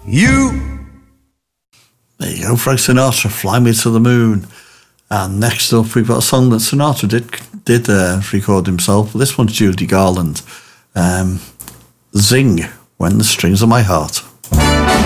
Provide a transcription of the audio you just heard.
you. There you go, Frank Sinatra, Fly Me to the Moon. And next up, we've got a song that Sinatra did record himself. This one's Judy Garland. Zing, When the Strings of My Heart.